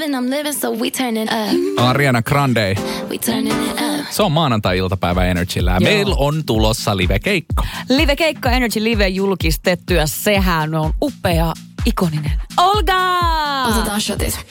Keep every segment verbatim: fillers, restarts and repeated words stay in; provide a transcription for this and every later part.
and I'm living, so we turning up. Ariana Grande. We turning it up. Se on maanantai-iltapäivä Energyllä. Meillä on tulossa live-keikko. Live-keikko Energy Live julkistettu ja sehän on upea, ikoninen. Olga! Otetaan shotit.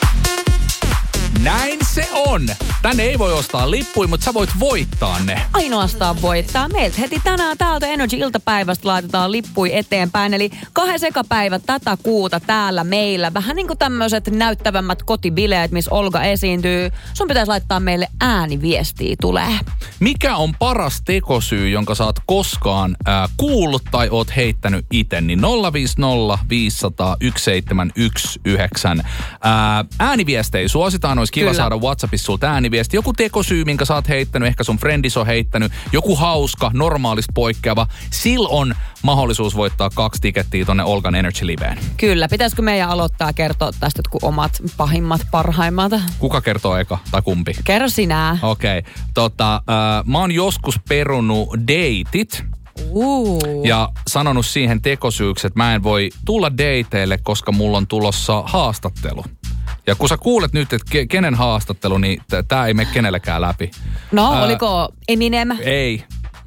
Näin se on. Tänne ei voi ostaa lippuja, mutta sä voit voittaa ne. Ainoastaan voittaa. Meiltä heti tänään täältä Energy-iltapäivästä laitetaan lippui eteenpäin. Eli kahden sekapäivät tätä kuuta täällä meillä. Vähän niin kuin tämmöiset näyttävämmät kotibileet, missä Olga esiintyy. Sun pitäisi laittaa meille ääniviestiä tulee. Mikä on paras tekosyy, jonka sä oot koskaan ää, kuullut tai oot heittänyt ite? Niin nolla viisi nolla viisi nolla nolla yksi seitsemän yksi yhdeksän. Ää, ääniviestejä suositaan. Olisi kiva Kyllä. saada WhatsAppissa sulta ääniviesti. Joku tekosyy, minkä sä oot heittänyt, ehkä sun friendis on heittänyt. Joku hauska, normaalista poikkeava. Sillä on mahdollisuus voittaa kaksi tikettiä tonne Olgan Energy Liveen. Kyllä. Pitäisikö meidän aloittaa kertoa tästä jotkut omat pahimmat, parhaimmat? Kuka kertoo eka tai kumpi? Kerro sinä. Okei. Okay. Tota, äh, mä oon joskus perunut deitit. Uh. Ja sanonut siihen tekosyyksi, että mä en voi tulla dateille, koska mulla on tulossa haastattelu. Ja kun sä kuulet nyt, että ke- kenen haastattelu, niin t- tää ei mene kenellekään läpi. No, Ää, oliko Eminem? Ei.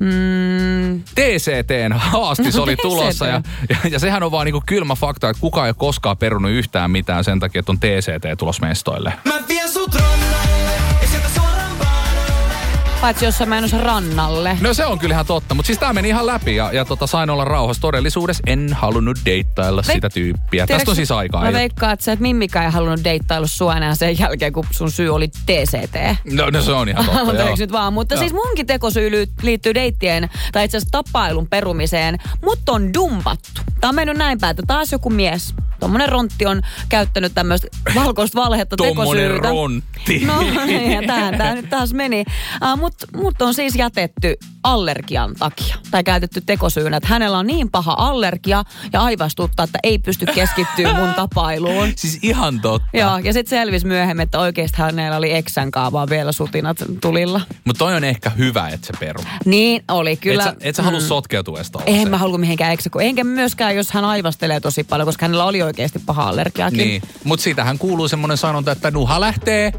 Mm. T C T:n haastis oli T C T. tulossa ja, ja, ja sehän on vaan niinku kylmä fakta, että kukaan ei ole koskaan perunut yhtään mitään sen takia, että on T C T tulos mestoille. Mä vien sut rannalle ja sieltä suoraan baaralle. Paitsi jos sä menossa rannalle. No se on kyllähän totta, mutta siis tää meni ihan läpi ja, ja tota, sain olla rauhassa. Todellisuudessa en halunnut deittailla Veik- sitä tyyppiä. Tiedätkö, Tästä on siis aikaa. Mä veikkaan, että sä et Mimmikään ei halunnut deittailla sua enää sen jälkeen, kun sun syy oli T C T. No, no se on ihan totta, Mutta joo. eikö nyt vaan? Mutta Joo. siis munkin tekosyy liittyy deittien, tai itse asiassa tapailun perumiseen. Mut on dumpattu. Tää on mennyt näin päin, että taas joku mies, tommonen rontti on käyttänyt tämmöistä valkoista valhetta Tommonen tekosyytä. rontti. No niin, ja tähän tää nyt taas meni. Uh, mut, mut on siis jätetty allergian takia. Tai käytetty tekosyynä, että hänellä on niin paha allergia ja aivastuttaa, että ei pysty keskittyä mun tapailuun. Siis ihan totta. Joo, ja sitten selvisi myöhemmin, että oikeasti hänellä oli eksän kaavaa vielä sutinat tulilla. Mutta toi on ehkä hyvä, että se peru. Niin oli kyllä. Et sä, et sä halua sotkeutua edes En tollaiseen. mä halua mihinkään eksä, enkä myöskään, jos hän aivastelee tosi paljon, koska hänellä oli oikeasti paha allergiakin. Niin, mutta siitähän kuuluu semmoinen sanonta, että nuha lähtee.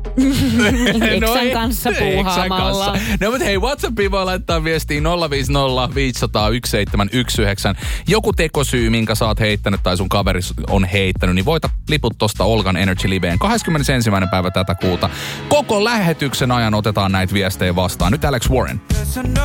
Eksän kanssa puuhaamalla. Eksän kanssa. No mutta hei, WhatsAppiin voi laittaa viestiä nolla viisi nolla viisi nolla nolla yksi seitsemän yksi yhdeksän. Joku tekosyy, minkä sä oot heittänyt tai sun kaveri on heittänyt, niin voita liput tosta Olgan Energy Liveen kahdeskymmenesensimmäinen päivä tätä kuuta. Koko lähetyksen ajan otetaan näitä viestejä vastaan. Nyt Alex Warren.